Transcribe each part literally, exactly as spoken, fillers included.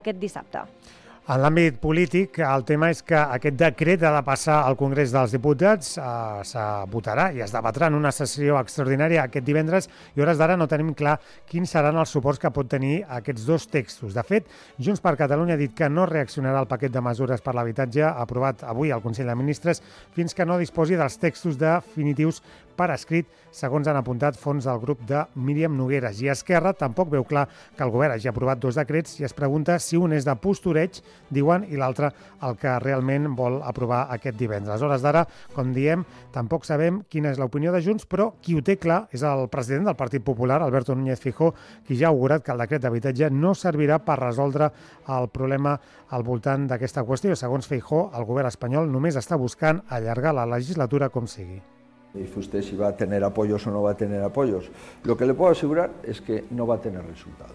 aquest dissabte. En l'àmbit polític, el tema és que aquest decret ha de passar al Congrés dels Diputats, eh, se votarà i es debatrà en una sessió extraordinària aquest divendres i a hores d'ara no tenim clar quins seran els suports que pot tenir aquests dos textos. De fet, Junts per Catalunya ha dit que no reaccionarà al paquet de mesures per l'habitatge aprovat avui al Consell de Ministres fins que no disposi dels textos definitius per escrit, segons han apuntat fons del grup de Míriam Nogueras. I Esquerra tampoc veu clar que el govern hagi aprovat dos decrets i es pregunta si un és de postureig, diuen, i l'altre el que realment vol aprovar aquest divendres. A hores d'ara, com diem, tampoc sabem quina és l'opinió de Junts, però qui ho té clar és el president del Partit Popular, Alberto Núñez Feijóo, qui ja ha augurat que el decret d'habitatge no servirà per resoldre el problema al voltant d'aquesta qüestió. Segons Feijóo, el govern espanyol només està buscant allargar la legislatura com sigui. Dice usted si va a tener apoyos o no va a tener apoyos. Lo que le puedo asegurar es que no va a tener resultados.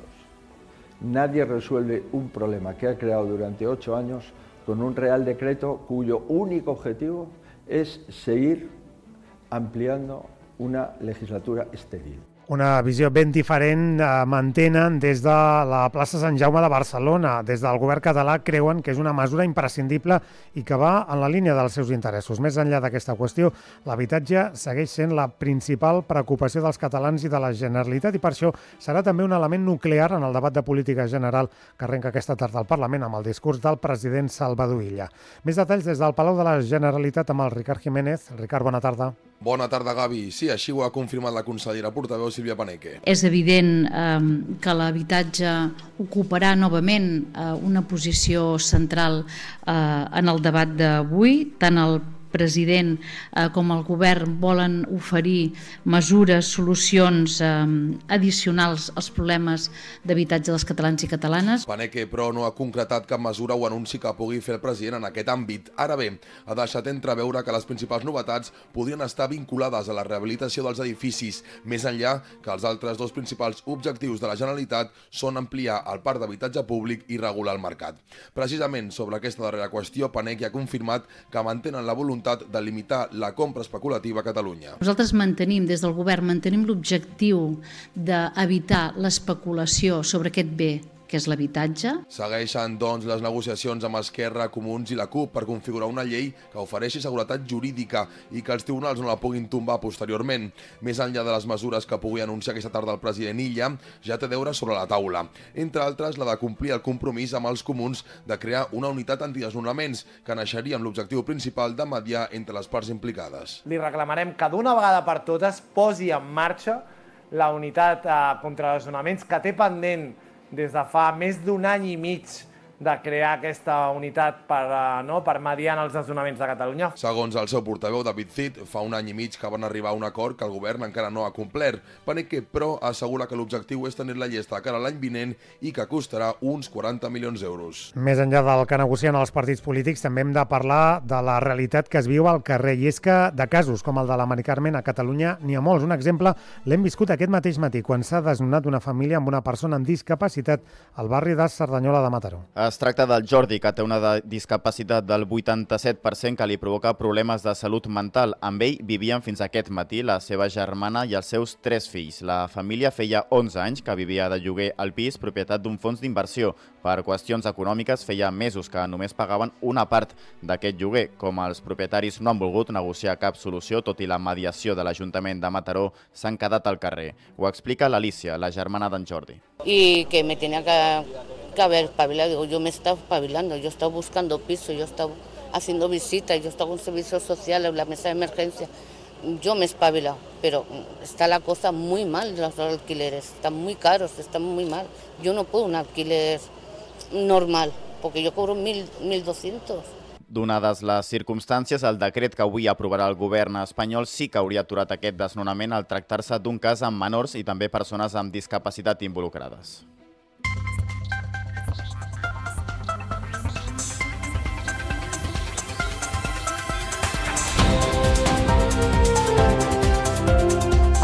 Nadie resuelve un problema que ha creado durante ocho años con un real decreto cuyo único objetivo es seguir ampliando una legislatura estéril. Una visió ben diferent eh, mantenen des de la plaça Sant Jaume de Barcelona. Des del govern català creuen que és una mesura imprescindible i que va en la línia dels seus interessos. Més enllà d'aquesta qüestió, l'habitatge segueix sent la principal preocupació dels catalans i de la Generalitat i per això serà també un element nuclear en el debat de política general que arrenca aquesta tarda al Parlament amb el discurs del president Salvador Illa. Més detalls des del Palau de la Generalitat amb el Ricard Jiménez. Ricard, bona tarda. Bona tarda, Gavi. Sí, així ho ha confirmat la consellera portaveu Sílvia Paneque. És evident eh, que l'habitatge ocuparà novament eh, una posició central eh, en el debat d'avui. Tant el president eh, com el govern volen oferir mesures, solucions eh, addicionals als problemes d'habitatge dels catalans i catalanes. Paneque, però, no ha concretat cap mesura o anunci que pugui fer el president en aquest àmbit. Ara bé, ha deixat entreveure que les principals novetats podrien estar vinculades a la rehabilitació dels edificis, més enllà que els altres dos principals objectius de la Generalitat són ampliar el parc d'habitatge públic i regular el mercat. Precisament sobre aquesta darrera qüestió, Paneque ha confirmat que mantenen la voluntat de limitar la compra especulativa a Catalunya. Nosaltres mantenim, des del govern, mantenim l'objectiu d'evitar l'especulació sobre aquest bé que és l'habitatge. Segueixen, doncs, les negociacions amb Esquerra, Comuns i la CUP per configurar una llei que ofereixi seguretat jurídica i que els tribunals no la puguin tombar posteriorment. Més enllà de les mesures que pugui anunciar aquesta tarda el president Illa, ja té deures sobre la taula. Entre altres, la de complir el compromís amb els comuns de crear una unitat antidesnonaments que naixeria amb l'objectiu principal de mediar entre les parts implicades. Li reclamarem que d'una vegada per totes posi en marxa la unitat eh, contra desnonaments que té pendent des de fa més d'un any i mig de crear aquesta unitat per, no, per mediar els desnonaments de Catalunya. Segons el seu portaveu, David Cid, fa un any i mig que van arribar a un acord que el govern encara no ha complert. Paneque, però, assegura que l'objectiu és tenir la llesta cara a l'any vinent i que costarà uns quaranta milions d'euros. Més enllà del que negocien els partits polítics, també hem de parlar de la realitat que es viu al carrer. I és que de casos com el de la Mari Carmen a Catalunya n'hi ha molts. Un exemple l'hem viscut aquest mateix matí, quan s'ha desnonat una família amb una persona amb discapacitat al barri de Cerdanyola de Mataró. Es tracta del Jordi, que té una discapacitat del vuitanta-set per cent que li provoca problemes de salut mental. Amb ell vivien fins aquest matí la seva germana i els seus tres fills. La família feia onze anys que vivia de lloguer al pis, propietat d'un fons d'inversió. Per qüestions econòmiques feia mesos que només pagaven una part d'aquest lloguer. Com els propietaris no han volgut negociar cap solució, tot i la mediació de l'Ajuntament de Mataró, s'han quedat al carrer. Ho explica l'Alícia, la germana d'en Jordi. Y que me tenía que, que haber espabilado. Digo, yo me estaba espabilando, yo estaba buscando piso, yo estaba haciendo visitas, yo estaba con servicios sociales, la mesa de emergencia. Yo me he espabilado, pero está la cosa muy mal, los alquileres están muy caros, están muy mal. Yo no puedo un alquiler normal, porque yo cobro mil, mil doscientos. Donades les circumstàncies, el decret que avui aprovarà el govern espanyol sí que hauria aturat aquest desnonament al tractar-se d'un cas amb menors i també persones amb discapacitat involucrades.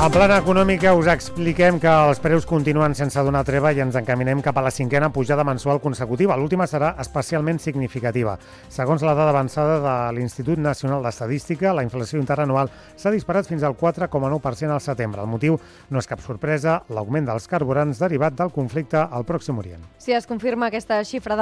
En plana econòmica us expliquem que els preus continuen sense donar treva i ens encaminem cap a la cinquena pujada mensual consecutiva. L'última serà especialment significativa. Segons la dada avançada de l'Institut Nacional d'Estadística, la inflació interanual s'ha disparat fins al quatre coma nou per cent al setembre. El motiu no és cap sorpresa, l'augment dels carburants derivat del conflicte al Pròxim Orient. Si es confirma aquesta xifra de